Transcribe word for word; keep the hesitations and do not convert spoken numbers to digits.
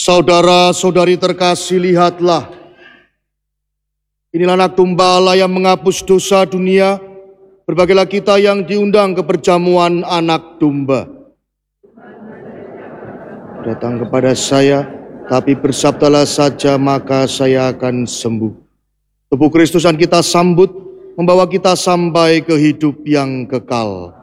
Saudara-saudari terkasih, lihatlah. Inilah anak domba Allah yang menghapus dosa dunia. Berbahagialah kita yang diundang ke perjamuan anak domba. Datang kepada saya, tapi bersabdalah saja maka saya akan sembuh. Tubuh Kristus yang kita sambut, membawa kita sampai ke hidup yang kekal.